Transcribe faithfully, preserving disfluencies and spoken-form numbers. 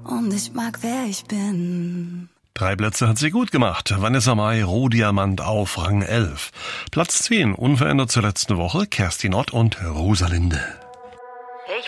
und ich mag, wer ich bin. Drei Plätze hat sie gut gemacht. Vanessa Mai, Rohdiamant auf Rang elf. Platz zehn, unverändert zur letzten Woche, Kerstin Ott und Rosalinde.